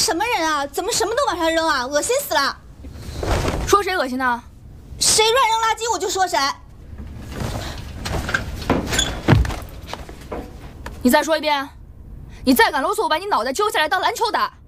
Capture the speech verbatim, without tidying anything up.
什么人啊？怎么什么都往上扔啊？恶心死了！ 说谁恶心呢？ 谁乱扔垃圾我就说谁。 你再说一遍，你再敢啰嗦，我把你脑袋揪下来当篮球打！